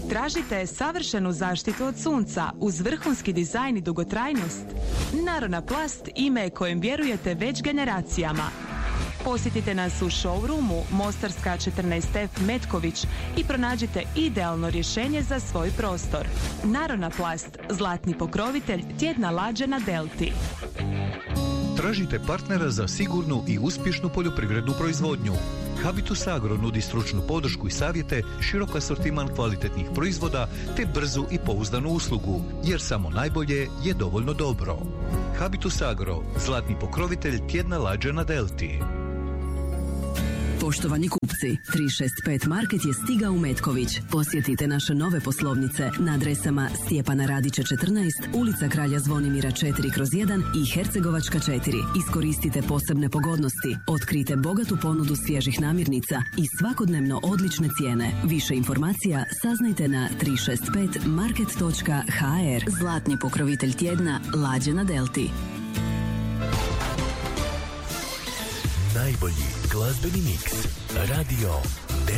Tražite savršenu zaštitu od sunca uz vrhunski dizajn i dugotrajnost? Narona Plast ime je kojem vjerujete već generacijama. Posjetite nas u showroomu Mostarska 14F Metković i pronađite idealno rješenje za svoj prostor. Narona Plast, zlatni pokrovitelj tjedna lađe na Delti. Tražite partnera za sigurnu i uspješnu poljoprivrednu proizvodnju. Habitus Agro nudi stručnu podršku i savjete, širok asortiman kvalitetnih proizvoda te brzu i pouzdanu uslugu, jer samo najbolje je dovoljno dobro. Habitus Agro, zlatni pokrovitelj tjedna lađa na Delti. Poštovani kupci, 365 Market je stigao u Metković. Posjetite naše nove poslovnice na adresama Stjepana Radića 14, ulica Kralja Zvonimira 4/1 i Hercegovačka 4. Iskoristite posebne pogodnosti, otkrite bogatu ponudu svježih namirnica i svakodnevno odlične cijene. Više informacija saznajte na 365market.hr. Zlatni pokrovitelj tjedna lađe na Delti. Najbolji glazbeni miks. Radio